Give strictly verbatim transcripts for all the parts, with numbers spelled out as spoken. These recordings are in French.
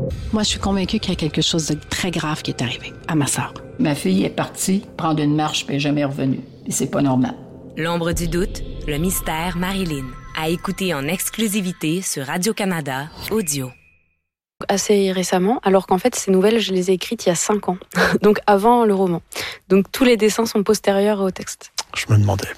Moi, je suis convaincue qu'il y a quelque chose de très grave qui est arrivé à ma sœur. Ma fille est partie prendre une marche puis elle n'est jamais revenue. Et c'est pas normal. L'ombre du doute, le mystère Marilyn. À écouter en exclusivité sur Radio-Canada Audio. Assez récemment, alors qu'en fait, ces nouvelles, je les ai écrites il y a cinq ans. Donc avant le roman. Donc tous les dessins sont postérieurs au texte. Je me demandais.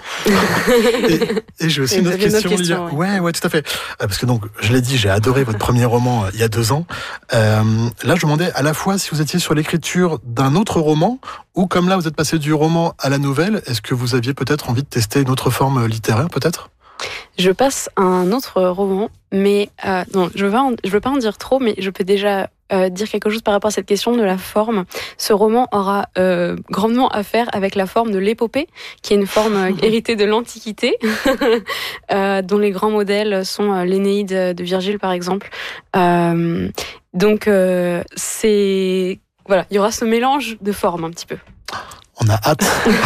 et, et j'ai aussi une autre question. Une autre question ouais. ouais, ouais, tout à fait. Parce que donc, je l'ai dit, j'ai adoré votre premier roman euh, il y a deux ans. Euh, là, je me demandais à la fois si vous étiez sur l'écriture d'un autre roman, ou comme là, vous êtes passé du roman à la nouvelle, est-ce que vous aviez peut-être envie de tester une autre forme littéraire, peut-être ? Je passe à un autre roman, mais euh, non, je veux pas en, je veux pas en dire trop, mais je peux déjà euh, dire quelque chose par rapport à cette question de la forme. Ce roman aura euh, grandement à faire avec la forme de l'épopée, qui est une forme euh, héritée de l'Antiquité, euh, dont les grands modèles sont euh, l'Énéide de Virgile, par exemple. Euh, donc, euh, c'est voilà, il y aura ce mélange de formes un petit peu. On a hâte.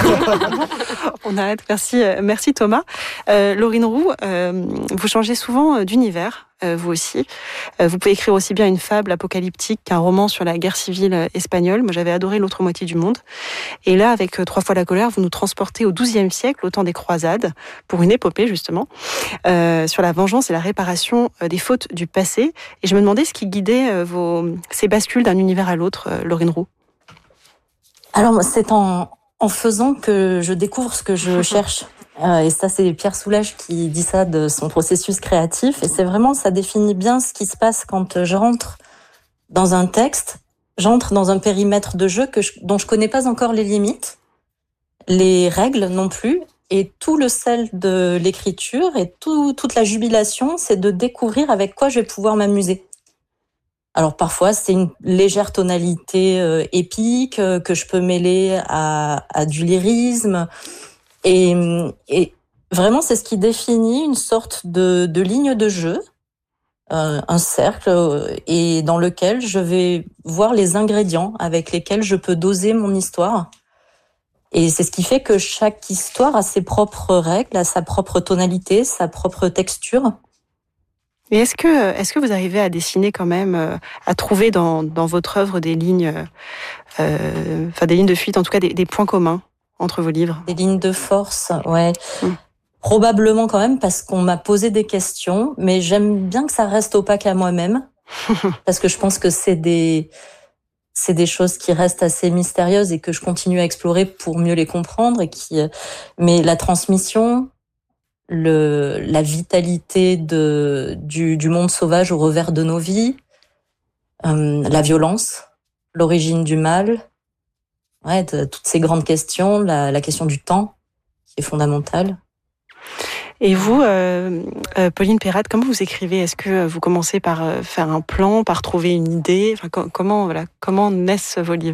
On a hâte. Merci, merci Thomas. Euh, Laurine Roux, euh, vous changez souvent d'univers, euh, vous aussi. Euh, vous pouvez écrire aussi bien une fable apocalyptique qu'un roman sur la guerre civile espagnole. Moi, j'avais adoré L'autre moitié du monde. Et là, avec euh, Trois fois la colère, vous nous transportez au douzième siècle, au temps des croisades, pour une épopée justement, euh, sur la vengeance et la réparation euh, des fautes du passé. Et je me demandais ce qui guidait euh, vos, ces bascules d'un univers à l'autre, euh, Laurine Roux. Alors, c'est en, en faisant que je découvre ce que je cherche. Euh, et ça, c'est Pierre Soulages qui dit ça de son processus créatif. Et c'est vraiment, ça définit bien ce qui se passe quand je rentre dans un texte. J'entre dans un périmètre de jeu que je, dont je connais pas encore les limites, les règles non plus. Et tout le sel de l'écriture et tout, toute la jubilation, c'est de découvrir avec quoi je vais pouvoir m'amuser. Alors parfois c'est une légère tonalité euh, épique euh, que je peux mêler à, à du lyrisme et, et vraiment c'est ce qui définit une sorte de, de ligne de jeu, euh, un cercle euh, et dans lequel je vais voir les ingrédients avec lesquels je peux doser mon histoire. Et c'est ce qui fait que chaque histoire a ses propres règles, a sa propre tonalité, sa propre texture. Et est-ce que, est-ce que vous arrivez à dessiner quand même, euh, à trouver dans, dans votre œuvre des lignes, euh, enfin des lignes de fuite, en tout cas des, des points communs entre vos livres ? Des lignes de force, ouais. Mmh. Probablement quand même parce qu'on m'a posé des questions, mais j'aime bien que ça reste opaque à moi-même, parce que je pense que c'est des, c'est des choses qui restent assez mystérieuses et que je continue à explorer pour mieux les comprendre et qui, mais la transmission, Le, la vitalité de, du, du monde sauvage au revers de nos vies, euh, la violence, l'origine du mal, ouais, de, toutes ces grandes questions, la, la question du temps, qui est fondamentale. Et vous, euh, euh, Pauline Perrade, comment vous écrivez ? Est-ce que vous commencez par euh, faire un plan, par trouver une idée ? Enfin, co- comment, voilà, comment naissent vos livres ?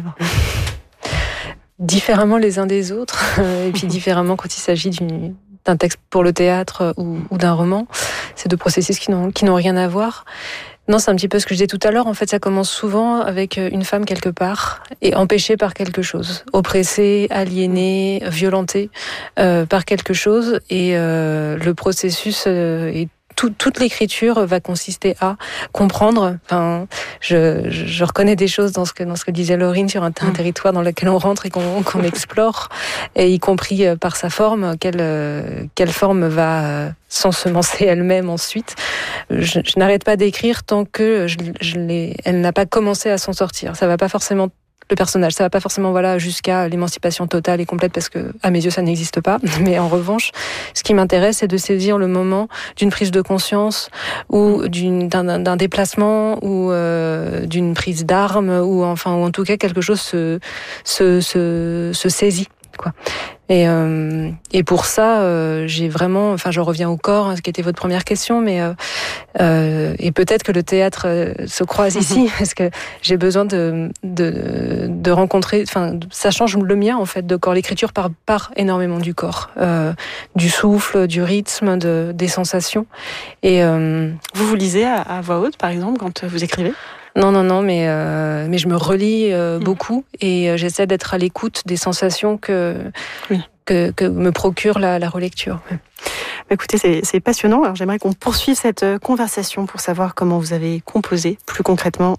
Différemment les uns des autres, et puis différemment quand il s'agit d'une d'un texte pour le théâtre ou, ou d'un roman. C'est deux processus qui n'ont, qui n'ont rien à voir. Non, c'est un petit peu ce que je disais tout à l'heure. En fait, ça commence souvent avec une femme quelque part et empêchée par quelque chose, oppressée, aliénée, violentée euh, par quelque chose. Et euh, le processus euh, est Tout, toute l'écriture va consister à comprendre. Enfin, je, je, je reconnais des choses dans ce que dans ce que disait Laurine sur un, un territoire dans lequel on rentre et qu'on, qu'on explore, et y compris par sa forme, quelle quelle forme va s'ensemencer elle-même ensuite. Je, je n'arrête pas d'écrire tant que je, je l'ai, elle n'a pas commencé à s'en sortir. Ça va pas forcément. Le personnage, ça va pas forcément voilà jusqu'à l'émancipation totale et complète parce que à mes yeux ça n'existe pas. Mais en revanche, ce qui m'intéresse, c'est de saisir le moment d'une prise de conscience ou d'une d'un, d'un déplacement ou euh, d'une prise d'arme ou enfin ou en tout cas quelque chose se se se, se saisit quoi. Et, euh, et pour ça, euh, j'ai vraiment, enfin, je reviens au corps, hein, ce qui était votre première question, mais euh, euh, et peut-être que le théâtre euh, se croise ici, parce que j'ai besoin de de, de rencontrer, enfin, ça change le mien en fait de corps. L'écriture part, part énormément du corps, euh, du souffle, du rythme, de, des sensations. Et euh, vous vous lisez à, à voix haute, par exemple, quand vous écrivez ? Non, non, non, mais euh, mais je me relis euh, mmh. beaucoup et euh, j'essaie d'être à l'écoute des sensations que oui. que, que me procure la, la relecture. Écoutez, c'est, c'est passionnant. Alors j'aimerais qu'on poursuive cette conversation pour savoir comment vous avez composé plus concrètement